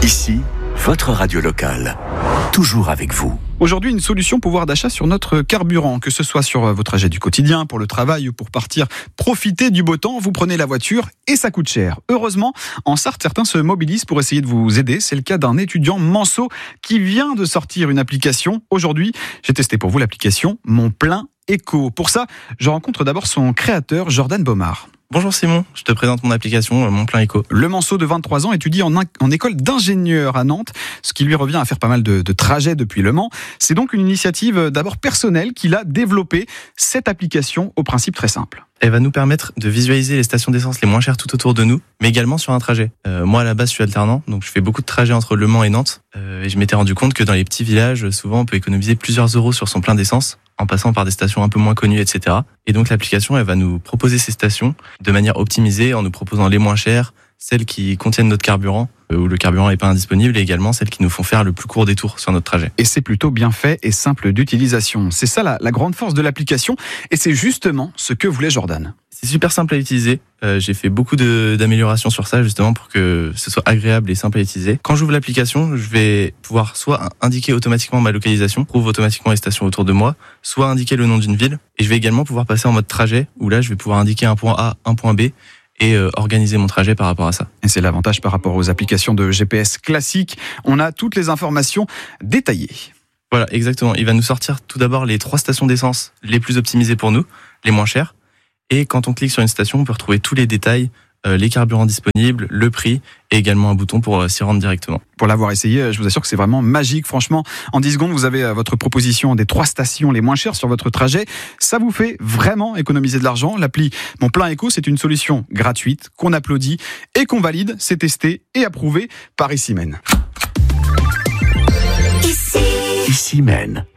Ici, votre radio locale. Toujours avec vous. Aujourd'hui, une solution pouvoir d'achat sur notre carburant, que ce soit sur vos trajets du quotidien, pour le travail ou pour partir profiter du beau temps, vous prenez la voiture et ça coûte cher. Heureusement, en Sarthe, certains se mobilisent pour essayer de vous aider. C'est le cas d'un étudiant Manceau qui vient de sortir une application. Aujourd'hui, j'ai testé pour vous l'application Mon Plein Éco. Pour ça, je rencontre d'abord son créateur, Jordan Baumard. Bonjour Simon, je te présente mon application Mon Plein Éco. Le Manceau de 23 ans étudie en école d'ingénieur à Nantes, ce qui lui revient à faire pas mal de trajets depuis Le Mans. C'est donc une initiative d'abord personnelle qu'il a développée, cette application au principe très simple. Elle va nous permettre de visualiser les stations d'essence les moins chères tout autour de nous, mais également sur un trajet. Moi à la base je suis alternant, donc je fais beaucoup de trajets entre Le Mans et Nantes. Et je m'étais rendu compte que dans les petits villages, souvent on peut économiser plusieurs euros sur son plein d'essence, en passant par des stations un peu moins connues, etc. Et donc l'application, elle va nous proposer ces stations de manière optimisée, en nous proposant les moins chères, celles qui contiennent notre carburant, où le carburant n'est pas indisponible, et également celles qui nous font faire le plus court détour sur notre trajet. Et c'est plutôt bien fait et simple d'utilisation. C'est ça la grande force de l'application, et c'est justement ce que voulait Jordan. C'est super simple à utiliser. J'ai fait beaucoup d'améliorations sur ça, justement, pour que ce soit agréable et simple à utiliser. Quand j'ouvre l'application, je vais pouvoir soit indiquer automatiquement ma localisation, trouve automatiquement les stations autour de moi, soit indiquer le nom d'une ville. Et je vais également pouvoir passer en mode trajet, où là, je vais pouvoir indiquer un point A, un point B, et organiser mon trajet par rapport à ça. Et c'est l'avantage par rapport aux applications de GPS classiques. On a toutes les informations détaillées. Voilà, exactement. Il va nous sortir tout d'abord les 3 stations d'essence les plus optimisées pour nous, les moins chères. Et quand on clique sur une station, on peut retrouver tous les détails, les carburants disponibles, le prix et également un bouton pour s'y rendre directement. Pour l'avoir essayé, je vous assure que c'est vraiment magique. Franchement, en 10 secondes, vous avez votre proposition des 3 stations les moins chères sur votre trajet. Ça vous fait vraiment économiser de l'argent. L'appli Mon Plein Éco, c'est une solution gratuite qu'on applaudit et qu'on valide. C'est testé et approuvé par Ici Mène. Ici Mène.